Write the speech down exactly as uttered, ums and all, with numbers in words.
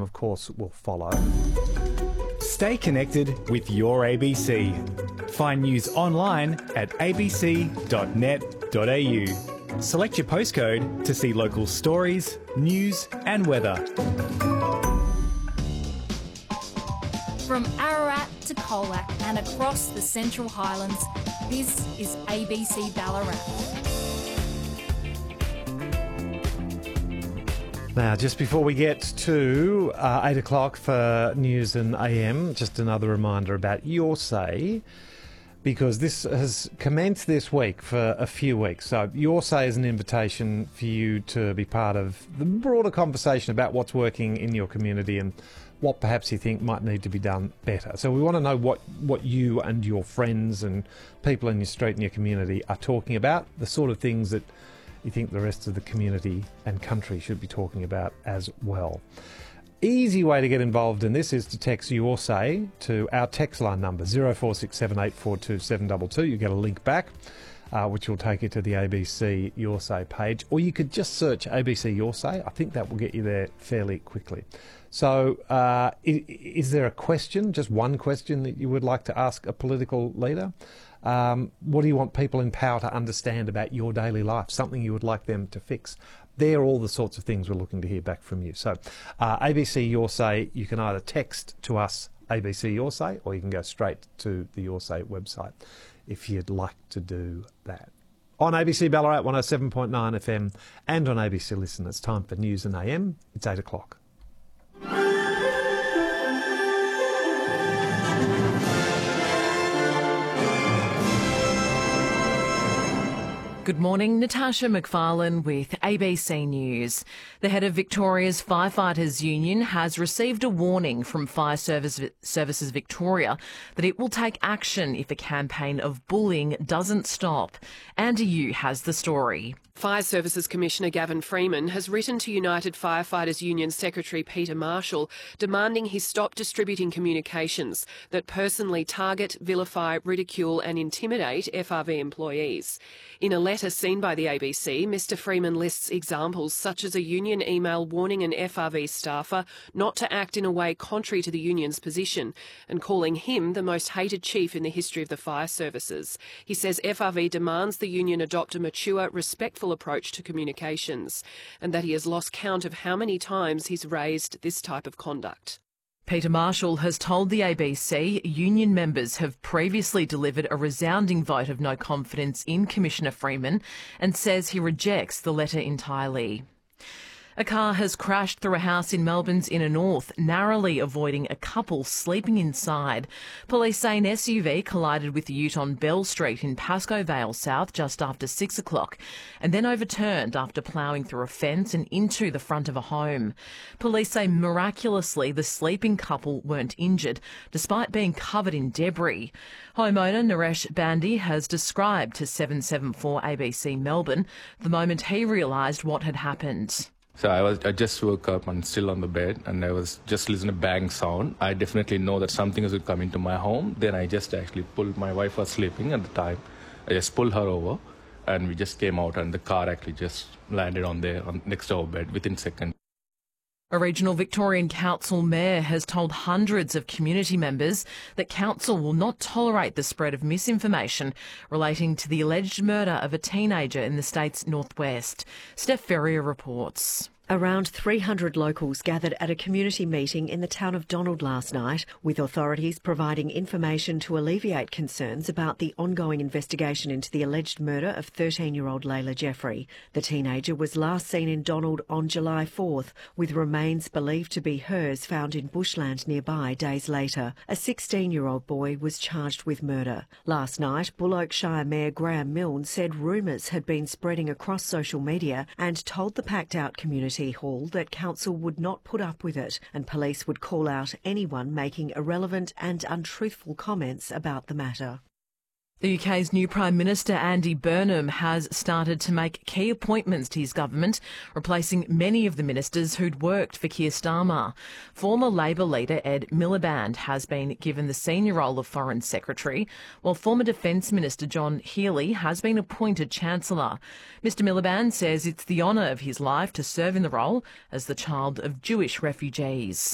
of course, will follow. Stay connected with your A B C. Find news online at a b c dot net dot a u. Select your postcode to see local stories, news and weather. From Ararat to Colac and across the Central Highlands, this is A B C Ballarat. Now, just before we get to uh, eight o'clock for News and A M, just another reminder about Your Say, because this has commenced this week for a few weeks. So Your Say is an invitation for you to be part of the broader conversation about what's working in your community and what perhaps you think might need to be done better. So we want to know what, what you and your friends and people in your street and your community are talking about, the sort of things that you think the rest of the community and country should be talking about as well. Easy way to get involved in this is to text Your Say to our text line number zero four six seven eight four two seven two two. You get a link back, uh, which will take you to the A B C Your Say page, or you could just search A B C Your Say. I think that will get you there fairly quickly. So uh, is, is there a question, just one question that you would like to ask a political leader? Um, what do you want people in power to understand about your daily life? Something you would like them to fix? They're all the sorts of things we're looking to hear back from you. So uh, A B C Your Say, you can either text to us A B C Your Say, or you can go straight to the Your Say website if you'd like to do that. On A B C Ballarat one oh seven point nine F M and on A B C Listen, it's time for News and A M. It's eight o'clock. Good morning, Natasha McFarlane with A B C News. The head of Victoria's Firefighters Union has received a warning from Fire Service, Services Victoria that it will take action if a campaign of bullying doesn't stop. Andy Yu has the story. Fire Services Commissioner Gavin Freeman has written to United Firefighters Union Secretary Peter Marshall demanding he stop distributing communications that personally target, vilify, ridicule and intimidate F R V employees. In a letter seen by the A B C, Mr Freeman lists examples such as a union email warning an F R V staffer not to act in a way contrary to the union's position and calling him the most hated chief in the history of the fire services. He says F R V demands the union adopt a mature, respectful approach to communications and that he has lost count of how many times he's raised this type of conduct. Peter Marshall has told the A B C union members have previously delivered a resounding vote of no confidence in Commissioner Freeman and says he rejects the letter entirely. A car has crashed through a house in Melbourne's inner north, narrowly avoiding a couple sleeping inside. Police say an S U V collided with the ute on Bell Street in Pascoe Vale South just after six o'clock and then overturned after ploughing through a fence and into the front of a home. Police say miraculously the sleeping couple weren't injured, despite being covered in debris. Homeowner Naresh Bandy has described to seven seven four A B C Melbourne the moment he realised what had happened. So I was I just woke up and still on the bed and I was just listening to bang sound. I definitely know that something is coming to my home. Then I just actually pulled, my wife was sleeping at the time. I just pulled her over and we just came out and the car actually just landed on there on, next to our bed within seconds. A regional Victorian council mayor has told hundreds of community members that council will not tolerate the spread of misinformation relating to the alleged murder of a teenager in the state's northwest. Steph Ferrier reports. Around three hundred locals gathered at a community meeting in the town of Donald last night, with authorities providing information to alleviate concerns about the ongoing investigation into the alleged murder of thirteen-year-old Layla Jeffrey. The teenager was last seen in Donald on July fourth, with remains believed to be hers found in bushland nearby days later. A sixteen-year-old boy was charged with murder. Last night, Bull Shire Mayor Graham Milne said rumours had been spreading across social media and told the packed-out community hall that council would not put up with it and police would call out anyone making irrelevant and untruthful comments about the matter. The U K's new Prime Minister Andy Burnham has started to make key appointments to his government, replacing many of the ministers who'd worked for Keir Starmer. Former Labor leader Ed Miliband has been given the senior role of Foreign Secretary, while former Defence Minister John Healey has been appointed Chancellor. Mr Miliband says it's the honour of his life to serve in the role as the child of Jewish refugees.